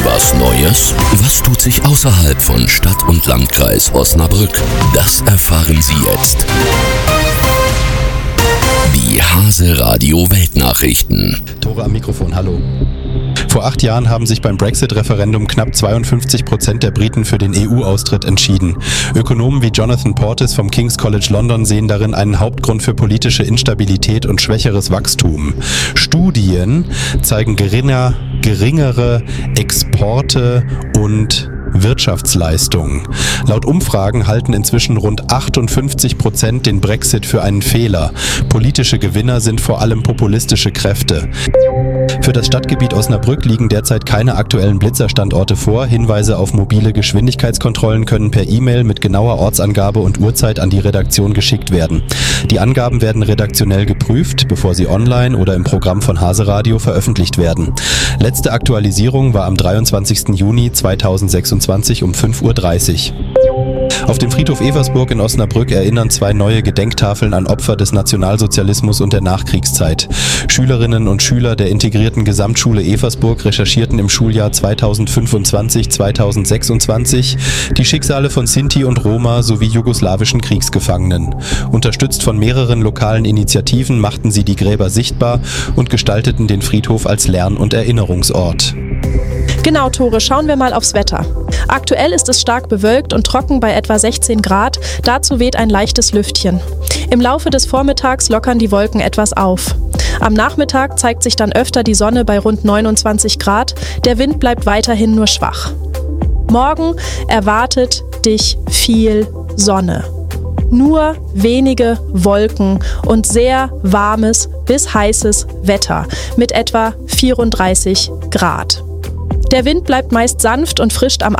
Was Neues? Was tut sich außerhalb von Stadt und Landkreis Osnabrück? Das erfahren Sie jetzt. Die Hase Radio Weltnachrichten. Tore am Mikrofon, hallo. Vor 8 Jahren haben sich beim Brexit-Referendum knapp 52% der Briten für den EU-Austritt entschieden. Ökonomen wie Jonathan Portes vom King's College London sehen darin einen Hauptgrund für politische Instabilität und schwächeres Wachstum. Studien zeigen geringere Exporte und Wirtschaftsleistungen. Laut Umfragen halten inzwischen rund 58% den Brexit für einen Fehler. Politische Gewinner sind vor allem populistische Kräfte. Für das Stadtgebiet Osnabrück liegen derzeit keine aktuellen Blitzerstandorte vor. Hinweise auf mobile Geschwindigkeitskontrollen können per E-Mail mit genauer Ortsangabe und Uhrzeit an die Redaktion geschickt werden. Die Angaben werden redaktionell geprüft, bevor sie online oder im Programm von Hase Radio veröffentlicht werden. Letzte Aktualisierung war am 23. Juni 2026 um 5:30 Uhr. Auf dem Friedhof Eversburg in Osnabrück erinnern 2 neue Gedenktafeln an Opfer des Nationalsozialismus und der Nachkriegszeit. Schülerinnen und Schüler der integrierten Gesamtschule Eversburg recherchierten im Schuljahr 2025/2026 die Schicksale von Sinti und Roma sowie jugoslawischen Kriegsgefangenen. Unterstützt von mehreren lokalen Initiativen machten sie die Gräber sichtbar und gestalteten den Friedhof als Lern- und Erinnerungsort. Genau, Tore, schauen wir mal aufs Wetter. Aktuell ist es stark bewölkt und trocken bei etwa 16 Grad, dazu weht ein leichtes Lüftchen. Im Laufe des Vormittags lockern die Wolken etwas auf. Am Nachmittag zeigt sich dann öfter die Sonne bei rund 29 Grad, der Wind bleibt weiterhin nur schwach. Morgen erwartet dich viel Sonne. Nur wenige Wolken und sehr warmes bis heißes Wetter mit etwa 34 Grad. Der Wind bleibt meist sanft und frischt am